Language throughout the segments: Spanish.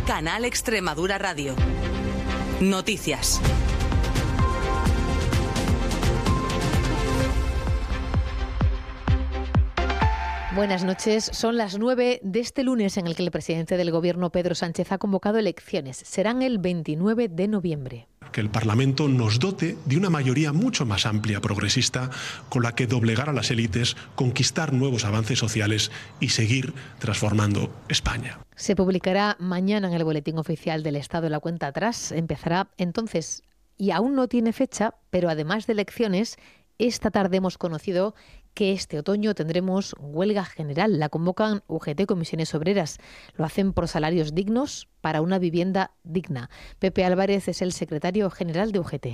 Canal Extremadura Radio. Noticias. Buenas noches. Son las 9 de este lunes en el que el presidente del Gobierno, Pedro Sánchez, ha convocado elecciones. Serán el 29 de noviembre. Que el Parlamento nos dote de una mayoría mucho más amplia, progresista, con la que doblegar a las élites, conquistar nuevos avances sociales y seguir transformando España. Se publicará mañana en el Boletín Oficial del Estado la cuenta atrás. Empezará entonces, y aún no tiene fecha, pero además de elecciones, esta tarde hemos conocido que este otoño tendremos huelga general. La convocan UGT, Comisiones Obreras. Lo hacen por salarios dignos para una vivienda digna. Pepe Álvarez es el secretario general de UGT.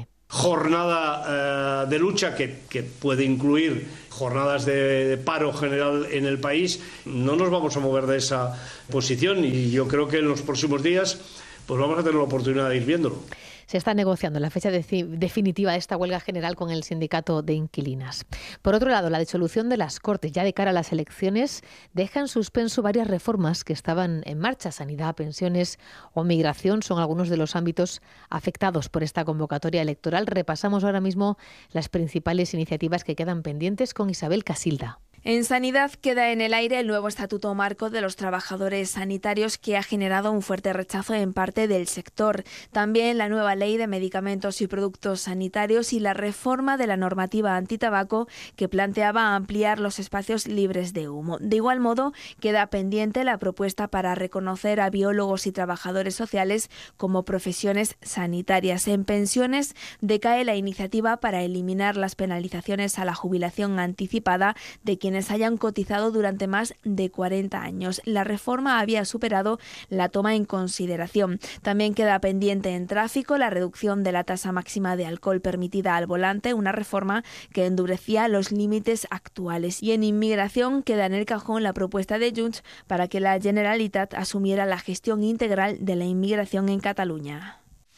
Jornada de lucha que puede incluir jornadas de paro general en el país. No nos vamos a mover de esa posición y yo creo que en los próximos días pues vamos a tener la oportunidad de ir viéndolo. Se está negociando la fecha definitiva de esta huelga general con el sindicato de inquilinas. Por otro lado, la disolución de las Cortes ya de cara a las elecciones deja en suspenso varias reformas que estaban en marcha. Sanidad, pensiones o migración son algunos de los ámbitos afectados por esta convocatoria electoral. Repasamos ahora mismo las principales iniciativas que quedan pendientes con Isabel Casilda. En Sanidad queda en el aire el nuevo Estatuto Marco de los Trabajadores Sanitarios, que ha generado un fuerte rechazo en parte del sector. También la nueva Ley de Medicamentos y Productos Sanitarios y la reforma de la normativa antitabaco, que planteaba ampliar los espacios libres de humo. De igual modo, queda pendiente la propuesta para reconocer a biólogos y trabajadores sociales como profesiones sanitarias. En pensiones decae la iniciativa para eliminar las penalizaciones a la jubilación anticipada de quienes hayan cotizado durante más de 40 años. La reforma había superado la toma en consideración. También queda pendiente en tráfico la reducción de la tasa máxima de alcohol permitida al volante, una reforma que endurecía los límites actuales. Y en inmigración queda en el cajón la propuesta de Junts para que la Generalitat asumiera la gestión integral de la inmigración en Cataluña.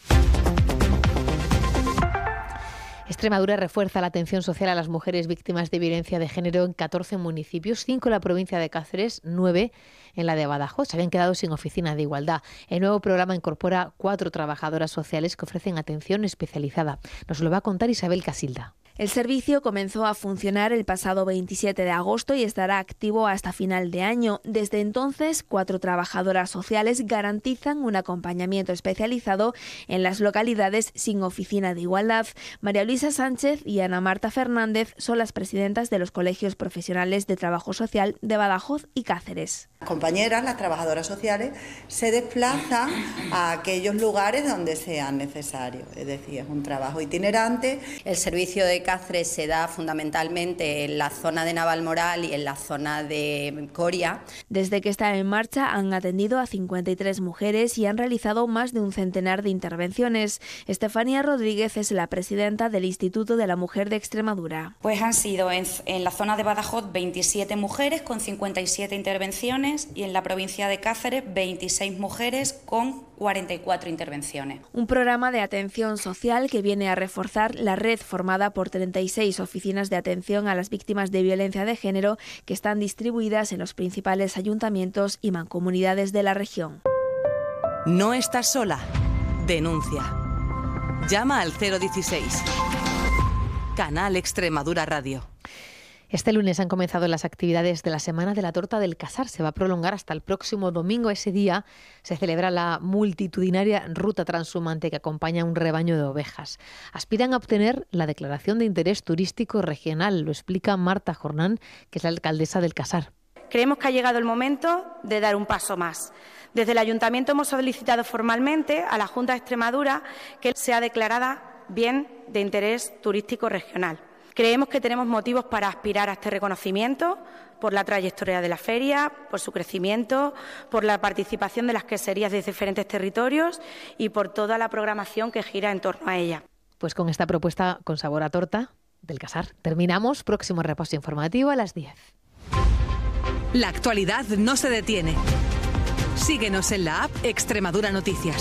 Extremadura refuerza la atención social a las mujeres víctimas de violencia de género en 14 municipios, 5 en la provincia de Cáceres, 9 en la de Badajoz. Se habían quedado sin oficina de igualdad. El nuevo programa incorpora 4 trabajadoras sociales que ofrecen atención especializada. Nos lo va a contar Isabel Casilda. El servicio comenzó a funcionar el pasado 27 de agosto y estará activo hasta final de año. Desde entonces, 4 trabajadoras sociales garantizan un acompañamiento especializado en las localidades sin oficina de igualdad. María Luisa Sánchez y Ana Marta Fernández son las presidentas de los colegios profesionales de trabajo social de Badajoz y Cáceres. Las compañeras, las trabajadoras sociales, se desplazan a aquellos lugares donde sean necesarios. Es decir, es un trabajo itinerante. El servicio de Cáceres se da fundamentalmente en la zona de Navalmoral y en la zona de Coria. Desde que está en marcha han atendido a 53 mujeres y han realizado más de un centenar de intervenciones. Estefanía Rodríguez es la presidenta del Instituto de la Mujer de Extremadura. Pues han sido en la zona de Badajoz 27 mujeres con 57 intervenciones y en la provincia de Cáceres 26 mujeres con 44 intervenciones. Un programa de atención social que viene a reforzar la red formada por 36 oficinas de atención a las víctimas de violencia de género que están distribuidas en los principales ayuntamientos y mancomunidades de la región. No estás sola. Denuncia. Llama al 016. Canal Extremadura Radio. Este lunes han comenzado las actividades de la Semana de la Torta del Casar. Se va a prolongar hasta el próximo domingo. Ese día se celebra la multitudinaria ruta transhumante que acompaña a un rebaño de ovejas. Aspiran a obtener la declaración de interés turístico regional. Lo explica Marta Jornán, que es la alcaldesa del Casar. Creemos que ha llegado el momento de dar un paso más. Desde el Ayuntamiento hemos solicitado formalmente a la Junta de Extremadura que sea declarada bien de interés turístico regional. Creemos que tenemos motivos para aspirar a este reconocimiento por la trayectoria de la feria, por su crecimiento, por la participación de las queserías de diferentes territorios y por toda la programación que gira en torno a ella. Pues con esta propuesta con sabor a torta del Casar terminamos. Próximo repaso informativo a las 10. La actualidad no se detiene. Síguenos en la app Extremadura Noticias.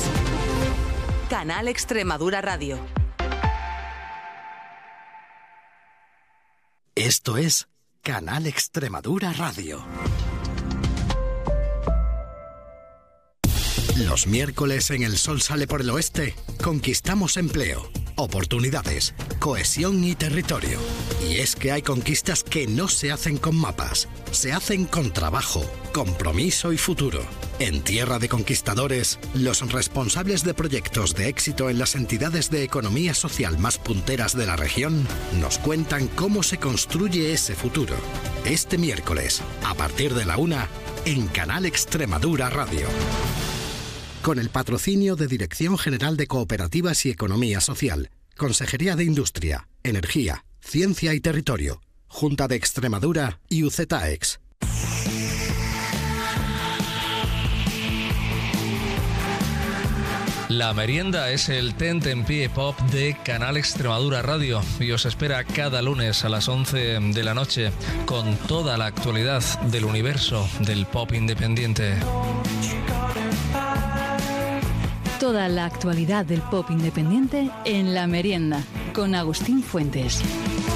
Canal Extremadura Radio. Esto es Canal Extremadura Radio. Los miércoles en El Sol Sale por el Oeste conquistamos empleo, oportunidades, cohesión y territorio. Y es que hay conquistas que no se hacen con mapas, se hacen con trabajo, compromiso y futuro. En Tierra de Conquistadores, los responsables de proyectos de éxito en las entidades de economía social más punteras de la región nos cuentan cómo se construye ese futuro. Este miércoles, a partir de la 1, en Canal Extremadura Radio. Con el patrocinio de Dirección General de Cooperativas y Economía Social, Consejería de Industria, Energía, Ciencia y Territorio, Junta de Extremadura y UZETAEX. La merienda es el tentempié pop de Canal Extremadura Radio y os espera cada lunes a las 11 de la noche con toda la actualidad del universo del pop independiente. Toda la actualidad del pop independiente en La Merienda, con Agustín Fuentes.